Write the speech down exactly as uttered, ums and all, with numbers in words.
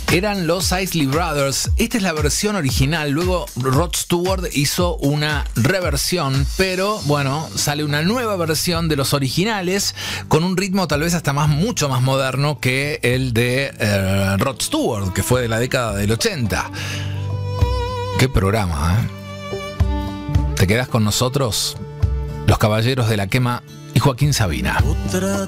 Eran los Isley Brothers. Esta es la versión original. Luego Rod Stewart hizo una reversión, pero bueno, sale una nueva versión de los originales con un ritmo tal vez hasta más mucho más moderno que el de eh, Rod Stewart, que fue de la década del ochenta. Qué programa, ¿eh? ¿Te quedás con nosotros? Los Caballeros de la Quema y Joaquín Sabina. Otra